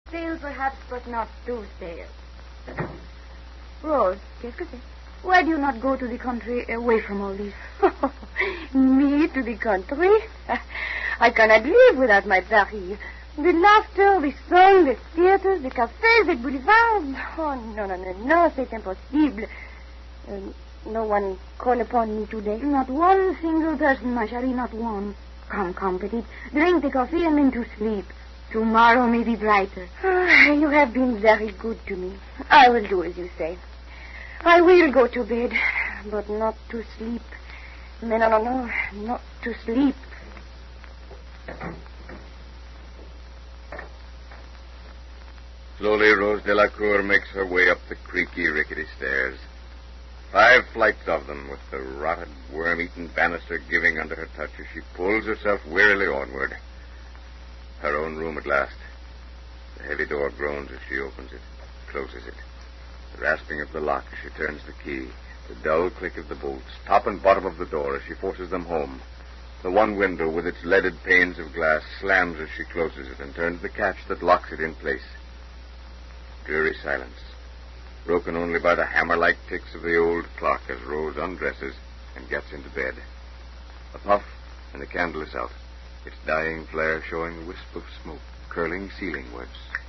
Stale perhaps, but not too stale. Rose, qu'est-ce que c'est? Why do you not go to the country away from all this? Me to the country? I cannot live without my Paris. The laughter, the song, the theaters, the cafés, the boulevards. Oh, no, c'est impossible. No one call upon me today. Not one single person, ma chérie, not one. Come, petite. Drink the coffee and then to sleep. Tomorrow may be brighter. You have been very good to me. I will do as you say. I will go to bed, but not to sleep. No, not to sleep. Slowly, Rose Delacour makes her way up the creaky, rickety stairs. 5 flights of them, with the rotted, worm-eaten banister giving under her touch as she pulls herself wearily onward. Her own room at last. The heavy door groans as she opens it, closes it. The rasping of the lock as she turns the key. The dull click of the bolts, top and bottom of the door as she forces them home. The one window with its leaded panes of glass slams as she closes it and turns the catch that locks it in place. Dreary silence, broken only by the hammer-like ticks of the old clock as Rose undresses and gets into bed. A puff, and the candle is out, its dying flare showing a wisp of smoke curling ceilingwards.